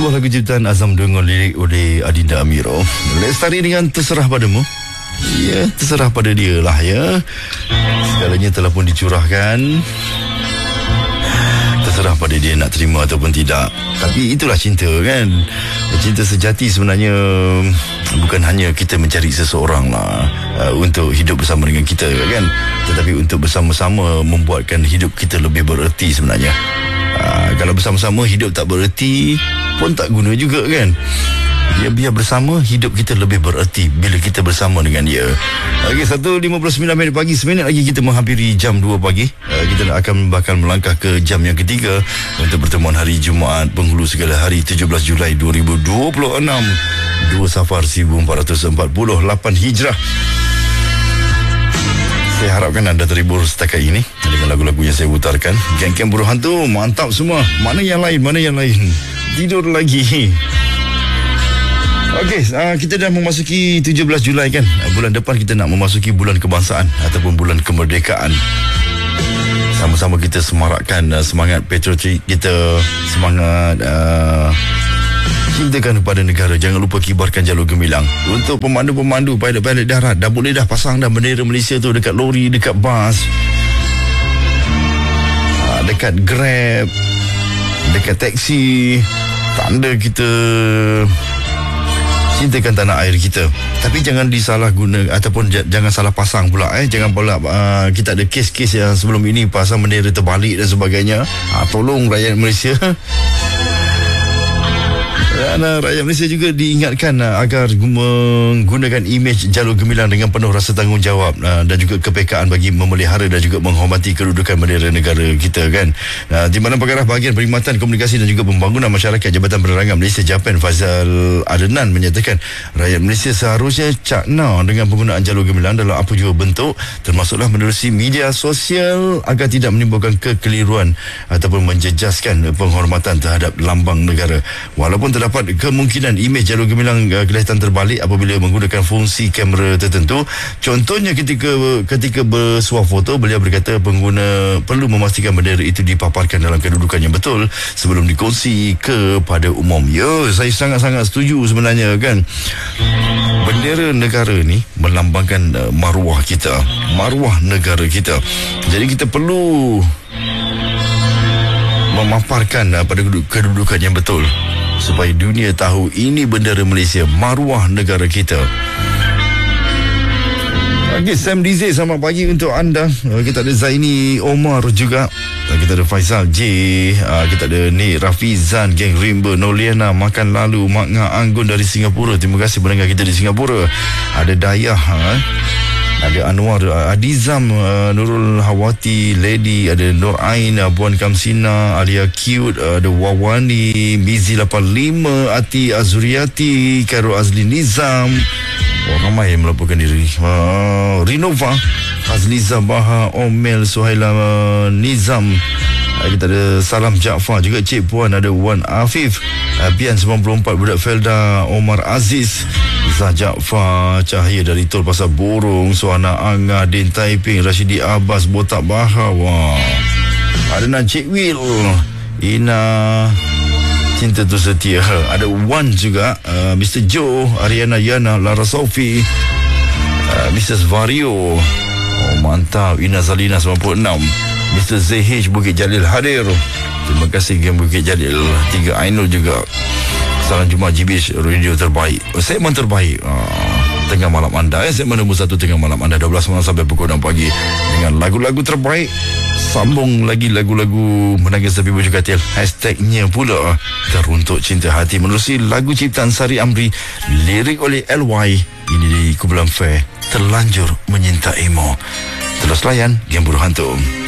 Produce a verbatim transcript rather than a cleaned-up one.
Sebuah lagu ciptaan Azam dengan lirik oleh Adinda Amiro. Lestari dengan Terserah Padamu. Ya, terserah pada dia lah ya. Segalanya telah pun dicurahkan. Terserah pada dia nak terima ataupun tidak. Tapi itulah cinta kan. Cinta sejati sebenarnya bukan hanya kita mencari seseorang lah uh, untuk hidup bersama dengan kita kan, tetapi untuk bersama-sama membuatkan hidup kita lebih bererti sebenarnya. Uh, kalau bersama-sama hidup tak bererti pun tak guna juga kan. Biar, biar bersama hidup kita lebih bererti bila kita bersama dengan dia. Okey, satu lima puluh sembilan minit pagi, seminit lagi kita menghampiri jam dua pagi. uh, Kita akan bakal melangkah ke jam yang ketiga untuk pertemuan hari Jumaat penghulu segala hari tujuh belas Julai dua ribu dua puluh enam, dua Safar seribu empat ratus empat puluh lapan Hijrah. Saya harapkan anda terhibur setakat ini dengan lagu-lagu yang saya putarkan. Geng-geng Buruh Hantu, mantap semua. Mana yang lain, mana yang lain tidur lagi. Okey, uh, kita dah memasuki tujuh belas Julai kan. Uh, bulan depan kita nak memasuki bulan kebangsaan ataupun bulan kemerdekaan. Sama-sama kita semarakkan uh, semangat patriotik kita, semangat uh, cintakan kepada negara. Jangan lupa kibarkan jalur gemilang. Untuk pemandu-pemandu, pilot-pilot darat, dah boleh dah pasang dah bendera Malaysia tu dekat lori, dekat bas, uh, dekat Grab, dekat taksi. Tanda kita cintakan tanah air kita. Tapi jangan disalahguna ataupun j- jangan salah pasang pula eh. Jangan pula uh, kita ada kes-kes yang sebelum ini pasang bendera terbalik dan sebagainya. Uh, tolong rakyat Malaysia. Dan uh, rakyat Malaysia juga diingatkan uh, agar menggunakan imej jalur gemilang dengan penuh rasa tanggungjawab uh, dan juga kepekaan bagi memelihara dan juga menghormati kedudukan bendera negara kita kan. Uh, di mana Pengarah Bahagian Perkhidmatan Komunikasi dan juga Pembangunan Masyarakat Jabatan Penerangan Malaysia Japan, Faizal Adenan, menyatakan rakyat Malaysia seharusnya cakna dengan penggunaan jalur gemilang dalam apa jua bentuk, termasuklah menerusi media sosial agar tidak menimbulkan kekeliruan ataupun menjejaskan penghormatan terhadap lambang negara. Walaupun terdapat kemungkinan imej jalur gemilang uh, kelihatan terbalik apabila menggunakan fungsi kamera tertentu. Contohnya ketika ketika bersuah foto, beliau berkata pengguna perlu memastikan bendera itu dipaparkan dalam kedudukan yang betul sebelum dikongsi kepada umum. Ya, saya sangat-sangat setuju sebenarnya kan. Bendera negara ni melambangkan uh, maruah kita, maruah negara kita. Jadi kita perlu memaparkan uh, pada kedudukan yang betul supaya dunia tahu ini bendera Malaysia, maruah negara kita. Okey, Sam D Z, selamat pagi untuk anda. Kita ada Zaini Omar juga. Kita ada Faisal J. Kita ada Nik Rafizan, Geng Rimba, Noliana, Makan Lalu, Mak Nga Anggun dari Singapura. Terima kasih mendengar kita di Singapura. Ada Dayah, ada Anwar, Adizam, uh, Nurul Hawati, Lady, ada Nur Ain, uh, Puan Kamsina, Alia Cute, uh, ada Wawani, Mizi lapan lima, Ati Azuriati, Khairul Azli Nizam. Oh, ramai yang melaporkan diri. uh, Rinova, Azliza Baha, Omel, Suhaila uh, Nizam. uh, Kita ada Salam Jaafar juga, Cik Puan, ada Wan Afif, uh, Bian sembilan puluh empat, Budak Felda, Omar Aziz, Zah Jaafar, Cahaya dari Tol Pasar Borong, Suhana Angah, Din Taiping, Rashidi Abbas, Botak Bahar. Wah, ada Encik Will, Ina Cinta Tu Setia, ada Wan juga, uh, Mister Joe, Ariana Yana, Lara Sofi, uh, Missus Vario. Oh, mantap. Ina Zalina sembilan puluh enam, Mister Z H Bukit Jalil hadir. Terima kasih Game Bukit Jalil. Tiga Ainul juga. Salam Jumaat G B H radio terbaik, segmen terbaik uh, tengah malam anda eh. Segmen nombor satu tengah malam anda, dua belas malam sampai pukul enam pagi dengan lagu-lagu terbaik. Sambung lagi lagu-lagu menangis tapi berjuga katil. Hashtagnya pula Teruntuk Cinta Hati menerusi lagu ciptaan Sari Amri, lirik oleh L Y. Ini di Kumpulan Fair, Terlanjur Menyintaimu. Terus layan Game Buruh Hantu.